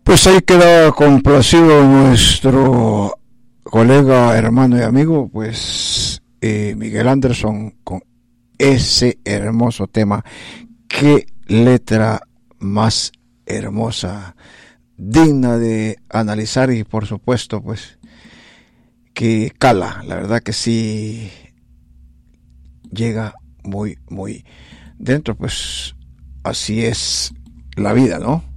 Pues ahí queda complacido nuestro colega, hermano y amigo, pues Miguel Anderson, con ese hermoso tema. Qué letra más hermosa, digna de analizar y por supuesto pues que cala, la verdad que sí llega muy dentro, pues así es la vida, ¿no?